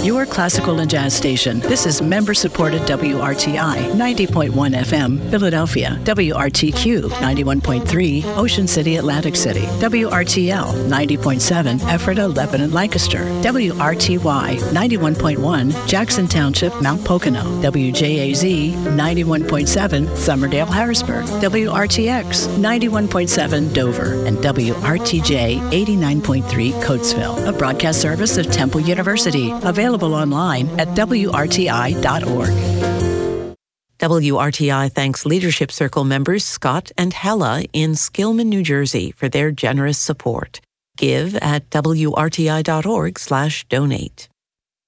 your classical and jazz station. This is member-supported WRTI 90.1 FM, Philadelphia, WRTQ 91.3, Ocean City, Atlantic City, WRTL 90.7, Ephrata, Lebanon, Lancaster, WRTY 91.1, Jackson Township, Mount Pocono, WJAZ 91.7, Summerdale, Harrisburg, WRTX 91.7, Dover, and WRTJ 89.3, Coatesville, a broadcast service of Temple University, available online at WRTI.org. WRTI thanks Leadership Circle members Scott and Hella in Skillman, New Jersey for their generous support. Give at WRTI.org/donate.